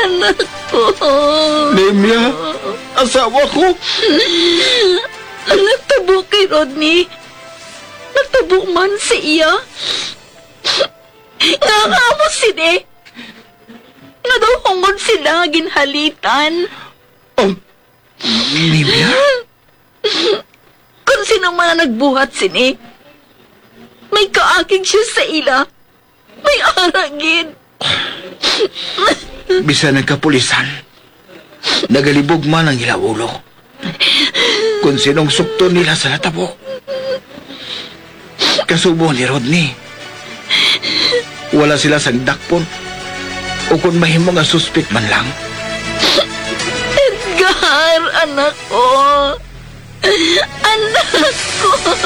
Anak ko. Nemia, asawa ko. Nagtabo kay Rodney. Nagtabo man si iya. Nga nga mo sini. Nga daw hungod sila ginhalitan. Nemia? Kung sino man ang nagbuhat sini, may kaakig siya sa ila. May aragid. Bisa nagkapulisan. Nagalibog man ang ilaulo. Kung sinong sukto nila sa natabo. Kasubo ni Rodney. Wala sila sagdakpon. O kung mahimo nga suspect man lang. Edgar, anak ko. Anak ko.